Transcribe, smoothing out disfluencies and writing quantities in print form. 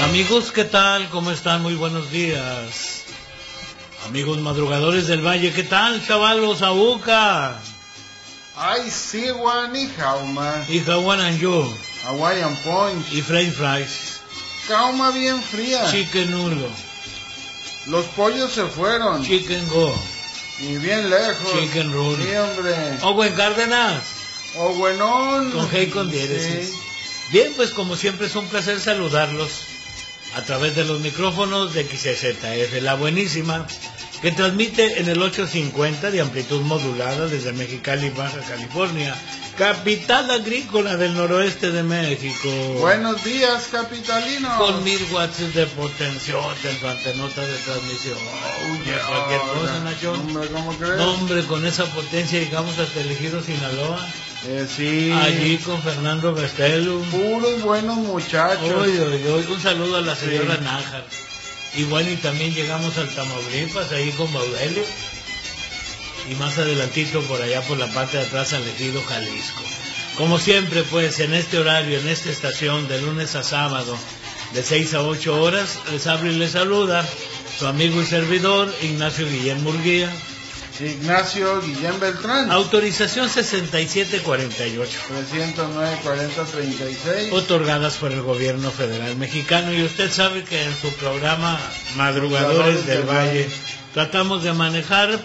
Amigos, ¿qué tal? ¿Cómo están? Muy buenos días. Amigos madrugadores del Valle, ¿qué tal, chavalos? Abuca. Ay, sí, Juan, y Jauma. Y Hawaiian and you. Hawaiian Punch. Y French fries. Jauma bien fría. Chicken nulo. Los pollos se fueron. Chicken go. Y bien lejos. Chicken roll. Sí, hombre. O buen Cárdenas. O buenón. Con G y con diéresis. Sí. Bien, pues como siempre es un placer saludarlos a través de los micrófonos de XZF, la buenísima, que transmite en el 850 de amplitud modulada desde Mexicali, Baja California, capital agrícola del noroeste de México. Buenos días, capitalino. Con 1000 watts de potencia en su antenota de transmisión. Cualquier cosa, Nacho. Hombre, ¿cómo crees? No, hombre, con esa potencia llegamos hasta el Ejido Sinaloa. Sí. Allí con Fernando Gastelum. Puros buenos muchachos. Hoy un saludo a la señora Nájar. Y bueno, y también llegamos al Tamaulipas, ahí con Baudelio. Y más adelantito por allá por la parte de atrás al Ejido Jalisco. Como siempre, pues, en este horario, en esta estación, de lunes a sábado, de 6 a 8 horas, les habla y les saluda su amigo y servidor, Ignacio Guillén Murguía. Ignacio Guillén Beltrán. Autorización 6748. 309-4036. Otorgadas por el gobierno federal mexicano. Y usted sabe que en su programa Madrugadores del Valle tratamos de manejar